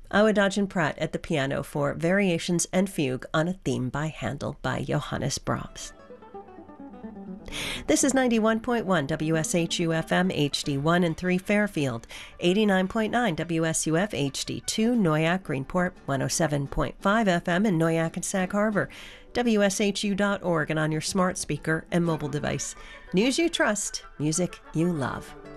Awadagin Pratt at the piano for Variations and Fugue on a Theme by Handel by Johannes Brahms. This is 91.1 WSHU-FM HD1 and 3 Fairfield, 89.9 WSUF HD2 Noyak Greenport, 107.5 FM in Noyak and Sag Harbor, WSHU.org and on your smart speaker and mobile device. News you trust, music you love.